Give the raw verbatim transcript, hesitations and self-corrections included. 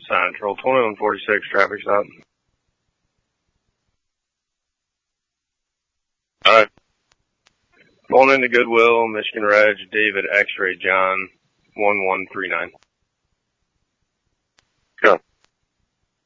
Central, twenty-one forty-six, traffic stop. Alright. Pulling into Goodwill, Michigan Reg, David X-Ray John, one one three nine.